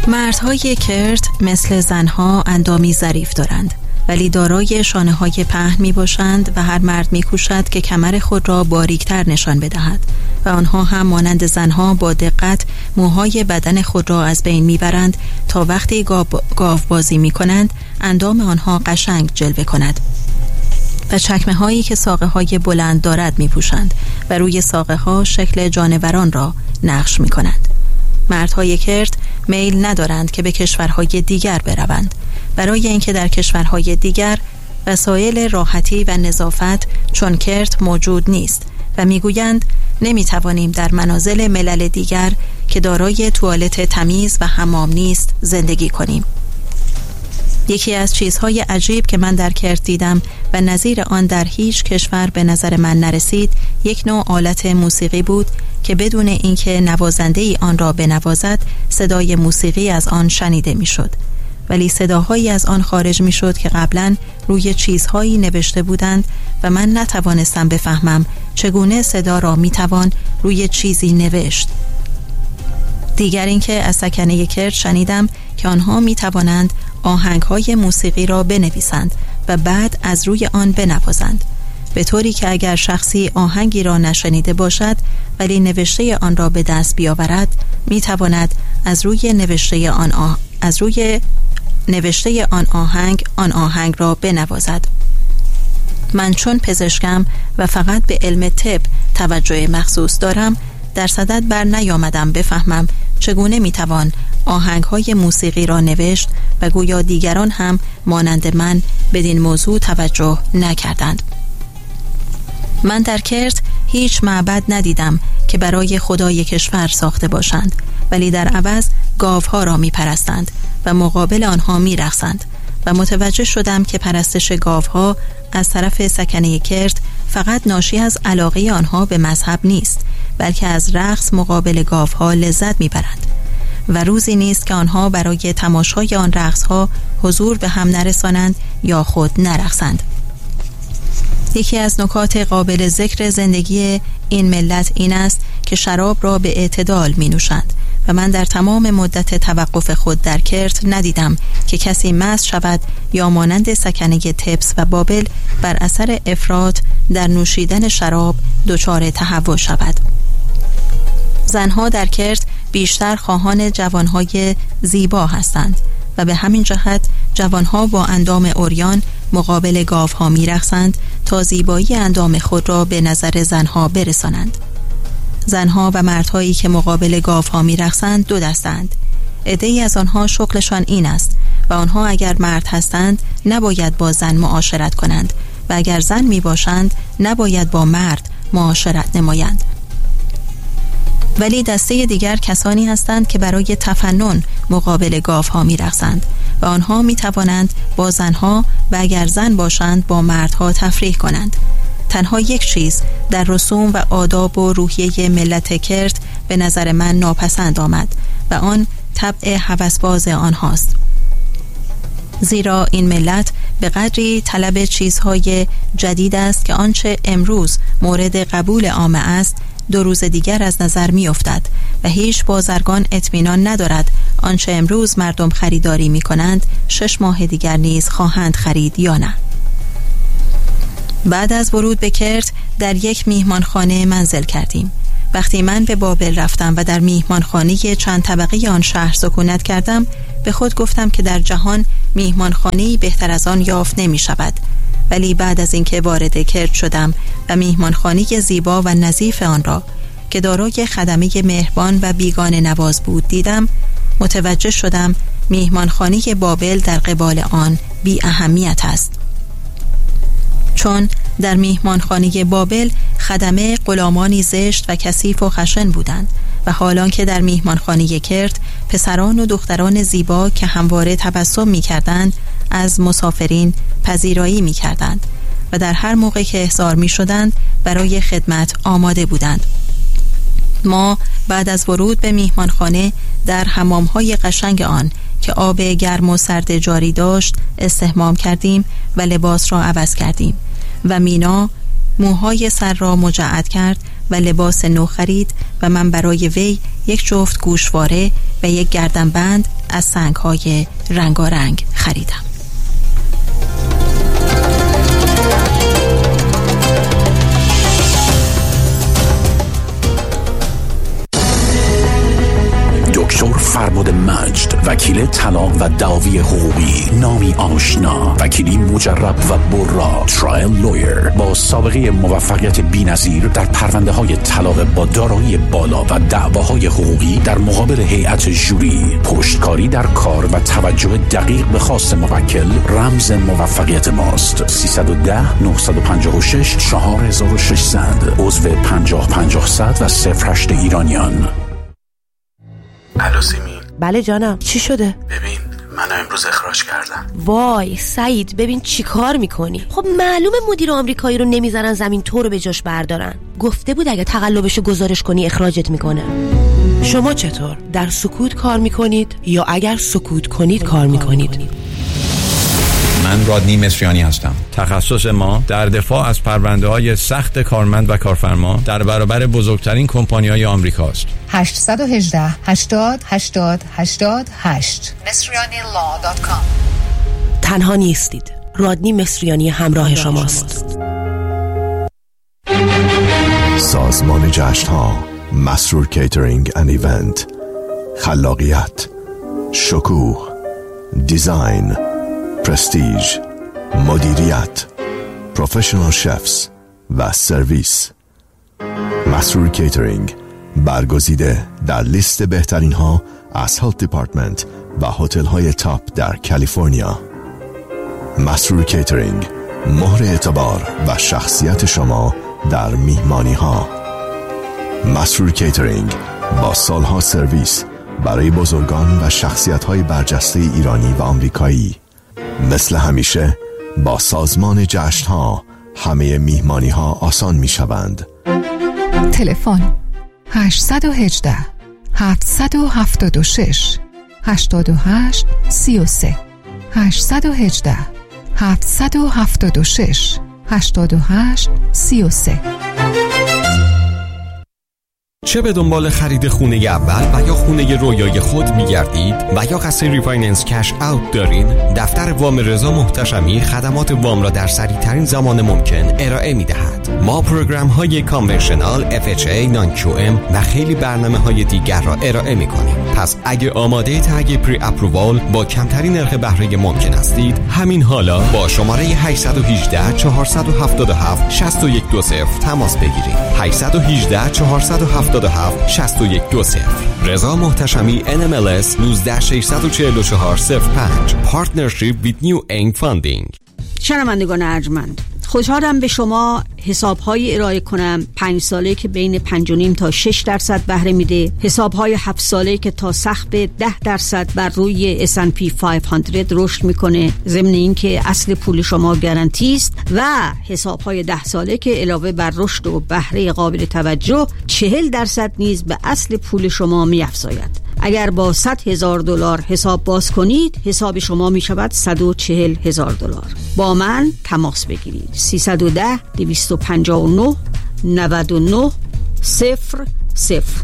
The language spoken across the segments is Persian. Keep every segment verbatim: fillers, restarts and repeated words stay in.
مردهای کرد مثل زنها اندامی ظریف دارند، ولی دارای شانه های پهن می باشند و هر مرد می کوشد که کمر خود را باریکتر نشان بدهد و آنها هم مانند زنها با دقت موهای بدن خود را از بین می برند تا وقتی گاو, گاو بازی می کنند اندام آنها قشنگ جلوه کند و چکمه هایی که ساقه های بلند دارد می پوشند و روی ساقه ها شکل جانوران را نقش می کنند. مردهای کرد میل ندارند که به کشورهای دیگر بروند، برای اینکه در کشورهای دیگر وسایل راحتی و نظافت چون کرد موجود نیست و میگویند نمیتوانیم در منازل ملل دیگر که دارای توالت تمیز و حمام نیست زندگی کنیم. یکی از چیزهای عجیب که من در کرد دیدم و نظیر آن در هیچ کشور به نظر من نرسید یک نوع آلت موسیقی بود که بدون اینکه نوازنده ای آن را بنوازد صدای موسیقی از آن شنیده میشد، ولی صداهایی از آن خارج میشد که قبلا روی چیزهایی نوشته بودند و من نتوانستم بفهمم چگونه صدا را میتوان روی چیزی نوشت. دیگر اینکه از سکنه کرد شنیدم که آنها میتوانند آهنگهای موسیقی را بنویسند و بعد از روی آن بنوازند، به طوری که اگر شخصی آهنگی را نشنیده باشد ولی نوشته آن را به دست بیاورد میتواند از روی نوشته آن آه... از روی نوشته آن آهنگ آن آهنگ را بنوازد. من چون پزشکم و فقط به علم طب توجه مخصوص دارم در صدد بر نیامدم بفهمم چگونه میتوان آهنگهای موسیقی را نوشت و گویا دیگران هم مانند من بدین موضوع توجه نکردند. من در کرد هیچ معبد ندیدم که برای خدای کشور ساخته باشند، ولی در عوض گاوها را می پرستند و مقابل آنها می رقصند و متوجه شدم که پرستش گاوها از طرف سکنه کرد فقط ناشی از علاقه آنها به مذهب نیست، بلکه از رقص مقابل گاوها لذت می برند و روزی نیست که آنها برای تماشای آن رقصها حضور به هم نرسانند یا خود نرقصند. یکی از نکات قابل ذکر زندگی این ملت این است که شراب را به اعتدال می نوشند و من در تمام مدت توقف خود در کرت ندیدم که کسی مست شود یا مانند سکنه تبس و بابل بر اثر افراط در نوشیدن شراب دچار تهوع شود. زنها در کرت بیشتر خواهان جوانهای زیبا هستند و به همین جهت جوانها با اندام عریان مقابل گاوها می‌رقصند تا زیبایی اندام خود را به نظر زنها برسانند. زنها و مردهایی که مقابل گاوها می‌رقصند دو دستند. عده‌ای از آنها شغلشان این است و آنها اگر مرد هستند نباید با زن معاشرت کنند و اگر زن میباشند نباید با مرد معاشرت نمایند. ولی دسته دیگر کسانی هستند که برای تفنن مقابل گاوها می‌رقصند و آنها می‌توانند با زنها و اگر زن باشند با مردها تفریح کنند. تنها یک چیز در رسوم و آداب و روحیه ملت کرد به نظر من ناپسند آمد و آن طبع هوسباز آنهاست. زیرا این ملت به قدری طلب چیزهای جدید است که آنچه امروز مورد قبول عامه است دو روز دیگر از نظر می افتد و هیچ بازرگان اطمینان ندارد آنچه امروز مردم خریداری می کنند شش ماه دیگر نیز خواهند خرید یا نه. بعد از ورود به کرت در یک میهمانخانه منزل کردیم. وقتی من به بابل رفتم و در میهمانخانه چند طبقه آن شهر سکونت کردم به خود گفتم که در جهان میهمانخانه‌ای بهتر از آن یافت نمی شود. ولی بعد از اینکه وارد کرد شدم و میهمانخانه زیبا و نظیف آن را که دارای خدمه مهربان و بیگانه نواز بود دیدم، متوجه شدم میهمانخانه بابل در قبال آن بی اهمیت است. چون در میهمانخانه بابل خدمه غلامانی زشت و کثیف و خشن بودند و حالان که در میهمانخانه کرد پسران و دختران زیبا که همواره تبسم می‌کردند از مسافرین پذیرایی می‌کردند و در هر موقع که احضار می‌شدند برای خدمت آماده بودند. ما بعد از ورود به میهمانخانه در حمام‌های قشنگ آن که آب گرم و سرد جاری داشت استحمام کردیم و لباس را عوض کردیم و مینا موهای سر را مجعد کرد و لباس نو خرید و من برای وی یک جفت گوشواره و یک گردنبند از سنگ‌های رنگارنگ خریدم. دکتر فرباد مجد، وکیل طلاق و دعاوی حقوقی، نامی آشنا، وکیلی مجرب و برا، ترایل لویر با سابقه موفقیت بی‌نظیر در پرونده‌های طلاق با دارایی بالا و دعواهای حقوقی در مقابل هیئت ژوری، پشتکاری در کار و توجه دقیق به خواست موکل رمز موفقیت ماست. سیصد و ده نهصد و پنجاه و شش چهار هزار و ششصد، عضو پنجاه پنجاه صد و صفر هشت ایرانیان. الو سیمین. بله جانم، چی شده؟ ببین منو امروز اخراج کردن. وای سعید، ببین چی کار میکنی؟ خب معلومه مدیر آمریکایی رو نمیذارن زمین تو رو به جاش بردارن. گفته بود اگه تقلبشو گزارش کنی اخراجت میکنه. شما چطور؟ در سکوت کار میکنید یا اگر سکوت کنید کار میکنید؟ من رادنی مصریانی هستم. تخصص ما در دفاع از پرونده‌های سخت کارمند و کارفرما در برابر بزرگترین کمپانی‌های آمریکاست. هشت یک هشت هشتاد هشتاد هشتاد هشت مصریانی لا دات کام. تنها نیستید. رادنی مصریانی همراه شماست. سازمان جشن‌ها، مسرور کیترینگ اند ایونت، خلاقیت، شکوه، دیزاین، پرستیژ، مدیریت، پروفشنال شفز و سرویس. مسرور کیترینگ برگزیده در لیست بهترین ها از هلت دیپارتمنت و هتل های تاپ در کالیفرنیا. مسرور کیترینگ، مهر اعتبار و شخصیت شما در میهمانی ها. مسرور کیترینگ با سالها سرویس برای بزرگان و شخصیت های برجسته ایرانی و آمریکایی. مثل همیشه با سازمان جشن ها همه میهمانی ها آسان می شوند. تلفن هشت یک هشت هفت هفت شش هشتاد و هشت سی و سه هشت یک هشت هفت هفت شش هشتاد و هشت سی و سه. چه به دنبال خرید خونه اول و یا خونه رویای خود می‌گردید و یا قصد ریفایننس کش اوت دارین، دفتر وام رضا محتشمی خدمات وام را در سریع‌ترین زمان ممکن ارائه می‌دهد. ما پروگرام‌های کانونشنال، اف اچ ای، نان کیو ام و خیلی برنامه‌های دیگر را ارائه می‌کنیم. پس اگه آماده تگ پری اپرووال با کمترین نرخ بهره ممکن هستید، همین حالا با شماره هشت یک هشت چهار هفت هفت شش یک دو صفر تماس بگیرید. هشت یک هشت چهار هفت هفت شش یک دو صفر. رضا محتشمی ان ام ال اس یک نه شش چهار چهار صفر پنج. پارتنرشیپ ویت نیو اینگ فاندینگ. شنوندگان ارجمند، خوشحالم به شما حساب‌های ارائه کنم پنج ساله که بین پنج و نیم تا شش درصد بهره میده، حساب‌های هفت ساله که تا سقف ده درصد بر روی اس اند پی پانصد رشد میکنه، ضمن اینکه اصل پول شما گارانتی است، و حساب‌های ده ساله که علاوه بر رشد و بهره قابل توجه چهل درصد نیز به اصل پول شما می‌افزاید. اگر با صد هزار دلار حساب باز کنید، حساب شما می شود صد و چهل هزار دلار. با من تماس بگیرید. سیصد و ده دویست و پنجاه و نه نود و نه صفر صفر.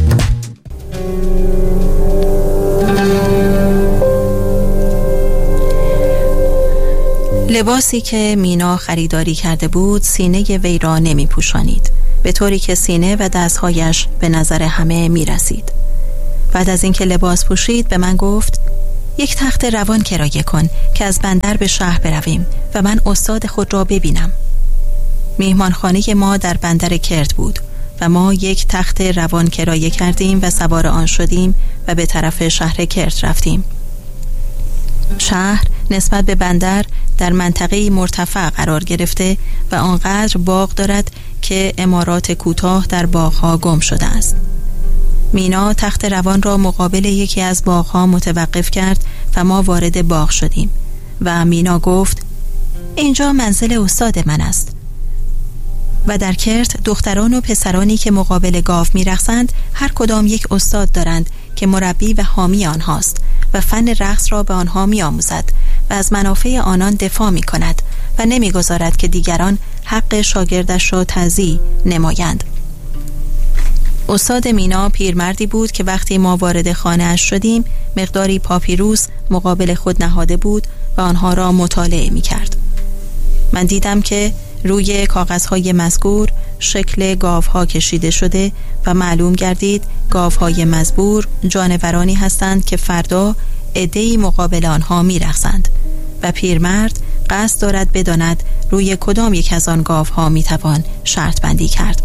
لباسی که مینا خریداری کرده بود سینه وی را نمی پوشانید، به طوری که سینه و دستهایش به نظر همه می رسید. بعد از اینکه لباس پوشید به من گفت یک تخت روان کرایه کن که از بندر به شهر برویم و من استاد خود را ببینم. میهمانخانه ما در بندر کرد بود و ما یک تخت روان کرایه کردیم و سوار آن شدیم و به طرف شهر کرد رفتیم. شهر نسبت به بندر در منطقه مرتفع قرار گرفته و آنقدر باغ دارد که عمارات کوتاه در باغ‌ها گم شده است. مینا تخت روان را مقابل یکی از باغ‌ها متوقف کرد و ما وارد باغ شدیم و مینا گفت اینجا منزل استاد من است. و در کرت دختران و پسرانی که مقابل گاو می‌رقصند هر کدام یک استاد دارند که مربی و حامی آنهاست و فن رقص را به آنها می‌آموزد و از منافع آنان دفاع می‌کند و نمی‌گذارد که دیگران حق شاگردش را تضییع نمایند. استاد مینا پیرمردی بود که وقتی ما وارد خانه اش شدیم مقداری پاپیروس مقابل خود نهاده بود و آنها را مطالعه می کرد. من دیدم که روی کاغذهای مذکور شکل گاوها کشیده شده و معلوم گردید گاوهای مزبور جانورانی هستند که فردا عده‌ای مقابل آنها می رقصند و پیرمرد قصد دارد بداند روی کدام یک از آن گاوها می توان شرط بندی کرد.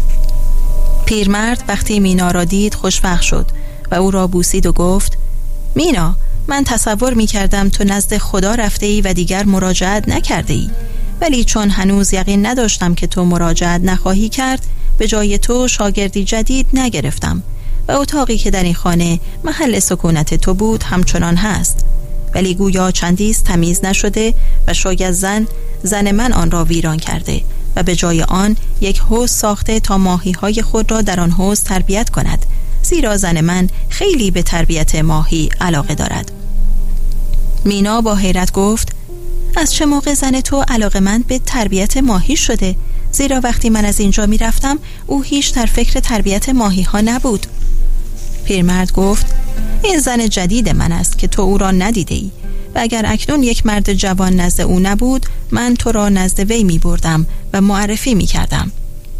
پیرمرد وقتی مینا را دید خوشوقت شد و او را بوسید و گفت: مینا، من تصور می کردم تو نزد خدا رفته ای و دیگر مراجعت نکرده ای، ولی چون هنوز یقین نداشتم که تو مراجعت نخواهی کرد به جای تو شاگردی جدید نگرفتم و اتاقی که در این خانه محل سکونت تو بود همچنان هست، ولی گویا چندیست تمیز نشده و شاید زن زن من آن را ویران کرده و به جای آن یک حوض ساخته تا ماهی های خود را در آن حوض تربیت کند، زیرا زن من خیلی به تربیت ماهی علاقه دارد. مینا با حیرت گفت: از چه موقع زن تو علاقه‌مند به تربیت ماهی شده؟ زیرا وقتی من از اینجا می رفتم او هیچ در فکر تربیت ماهی ها نبود. پیرمرد گفت: این زن جدید من است که تو او را ندیده ای و اگر اکنون یک مرد جوان نزد او نبود من تو را نزد وی می بردم و معرفی می کردم.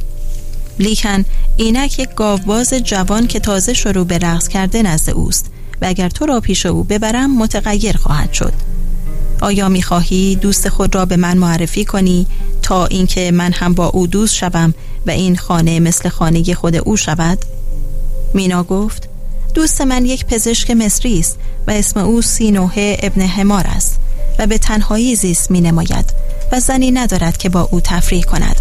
لیکن اینک یک گاوباز جوان که تازه شروع به رقص کرده نزد اوست و اگر تو را پیش او ببرم متغیر خواهد شد. آیا می خواهی دوست خود را به من معرفی کنی تا اینکه من هم با او دوست شوم و این خانه مثل خانه خود او شود؟ مینا گفت: دوست من یک پزشک مصری است و اسم او سینوحه ابن حمار است و به تنهایی زیست می نماید و زنی ندارد که با او تفریح کند.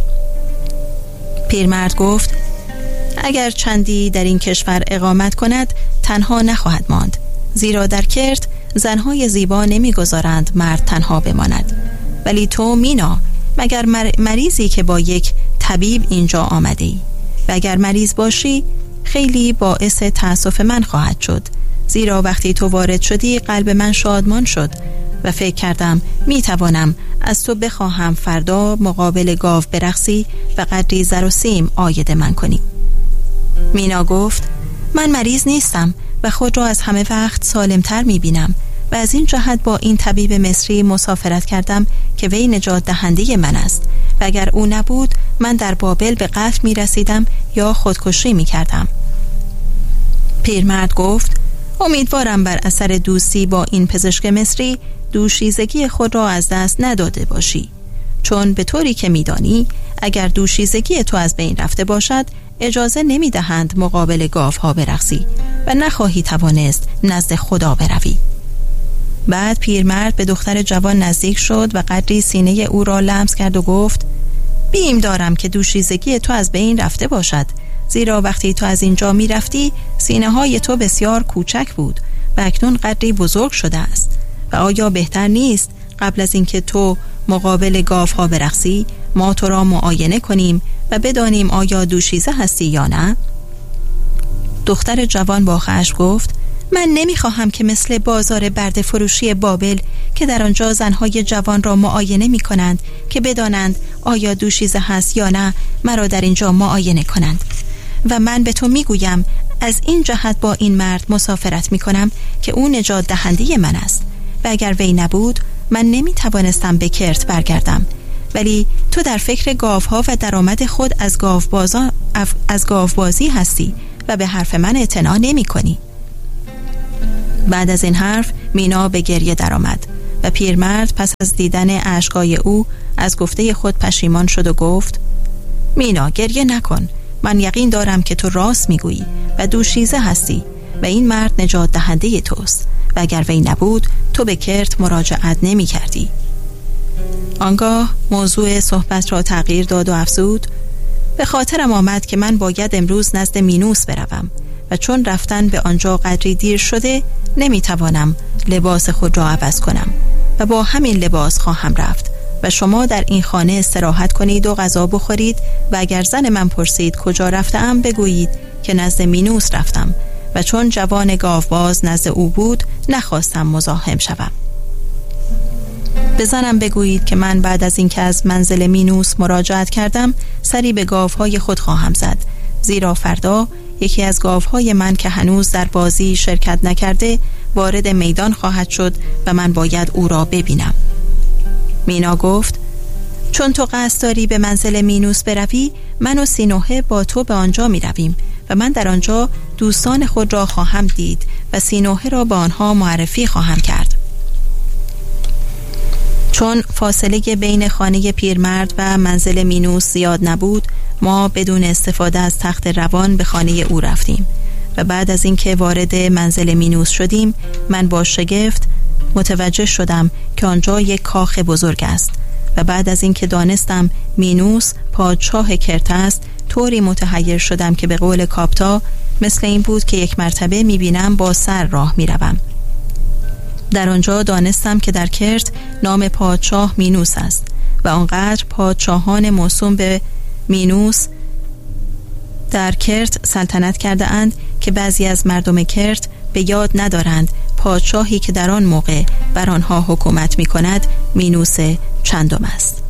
پیرمرد گفت: اگر چندی در این کشور اقامت کند تنها نخواهد ماند، زیرا در کرت زنهای زیبا نمیگذارند مرد تنها بماند، ولی تو مینا مگر مریضی که با یک طبیب اینجا آمده ای و اگر مریض باشی خیلی باعث تأسف من خواهد شد، زیرا وقتی تو وارد شدی قلب من شادمان شد و فکر کردم می توانم از تو بخواهم فردا مقابل گاو برقصی و قدری زر و سیم عاید من کنی. مینا گفت: من مریض نیستم و خود را از همه وقت سالمتر می بینم و از این جهت با این طبیب مصری مسافرت کردم که وی نجات دهنده من است و اگر او نبود من در بابل به قتل می رسیدم یا خودکشی می کردم. پیرمرد گفت: امیدوارم بر اثر دوستی با این پزشک مصری دوشیزگی خود را از دست نداده باشی، چون به طوری که می دانی اگر دوشیزگی تو از بین رفته باشد اجازه نمی دهند مقابل گاوها برقصی و نخواهی توانست نزد خدا بروی. بعد پیرمرد به دختر جوان نزدیک شد و قدری سینه او را لمس کرد و گفت: بیم دارم که دوشیزگی تو از بین رفته باشد، زیرا وقتی تو از اینجا می رفتی سینه های تو بسیار کوچک بود و اکنون قدری بزرگ شده است و آیا بهتر نیست قبل از اینکه تو مقابل گاوها برقصی ما تو را معاینه کنیم و بدانیم آیا دوشیزه هستی یا نه؟ دختر جوان با خشم گفت: من نمیخواهم که مثل بازار برده فروشی بابل که در آنجا زنهای جوان را معاینه می کنند که بدانند آیا دوشیزه هست یا نه مرا در اینجا معاینه کنند. و من به تو میگویم از این جهت با این مرد مسافرت می کنم که او نجات دهنده من است و اگر وی نبود من نمی توانستم به کرت برگردم، ولی تو در فکر گاوها و درآمد خود از گاوبازا از گاوبازی هستی و به حرف من اعتنا نمی کنی. بعد از این حرف مینا به گریه درآمد و پیرمرد پس از دیدن اشکای او از گفته خود پشیمان شد و گفت: مینا گریه نکن، من یقین دارم که تو راست میگویی و دوشیزه هستی و این مرد نجات دهنده توست و اگر وی نبود تو به کرت مراجعت نمی کردی. آنگاه موضوع صحبت را تغییر داد و افزود: به خاطرم آمد که من باید امروز نزد مینوس بروم و چون رفتن به آنجا قدری دیر شده نمیتوانم لباس خود را عوض کنم و با همین لباس خواهم رفت و شما در این خانه استراحت کنید و غذا بخورید و اگر زن من پرسید کجا رفتم بگویید که نزد مینوس رفتم و چون جوان گاوباز نزد او بود نخواستم مزاحم شوم. به زنم بگویید که من بعد از اینکه از منزل مینوس مراجعت کردم سری به گاوهای خود خواهم زد، زیرا فردا یکی از گاوهای من که هنوز در بازی شرکت نکرده وارد میدان خواهد شد و من باید او را ببینم. مینا گفت چون تو قصد داری به منزل مینوس بروی، من و سینوهه با تو به آنجا می رویم و من در آنجا دوستان خود را خواهم دید و سینوهه را به آنها معرفی خواهم کرد. چون فاصله بین خانه پیرمرد و منزل مینوس زیاد نبود، ما بدون استفاده از تخت روان به خانه او رفتیم و بعد از اینکه وارد منزل مینوس شدیم، من با شگفت متوجه شدم که آنجا یک کاخ بزرگ است و بعد از اینکه دانستم مینوس پادشاه کرت است، طوری متحیر شدم که به قول کاپتا مثل این بود که یک مرتبه میبینم با سر راه میروم. در آنجا دانستم که در کرت نام پادشاه مینوس است و آنقدر پادشاهان موسوم به مینوس در کرت سلطنت کرده اند که بعضی از مردم کرت به یاد ندارند پادشاهی که در آن موقع بر آنها حکومت می کند مینوس چندم است.